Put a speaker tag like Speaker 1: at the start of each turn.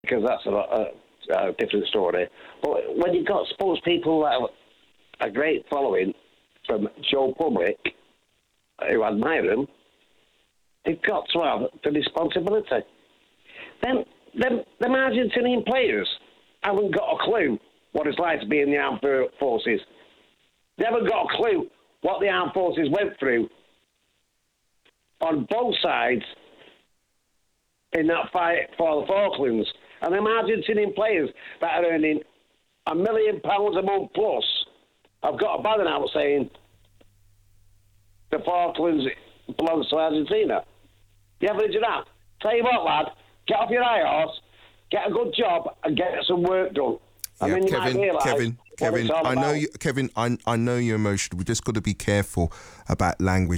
Speaker 1: because that's a different story. But when you've got sports people that have a great following from Joe Public, who admire them, they've got to have the responsibility. Them Argentinian players haven't got a clue what it's like to be in the armed forces. They haven't got a clue what the armed forces went through on both sides in that fight for the Falklands. And them Argentinian players that are earning £1 million a month plus have got a banner out saying the Falklands belongs to Argentina. You ever heard of that? Tell you what, lad, get off your high horse, get a good job, and get some work done.
Speaker 2: Yeah, Kevin, I know you, Kevin. I know you're emotional. We just got to be careful about language.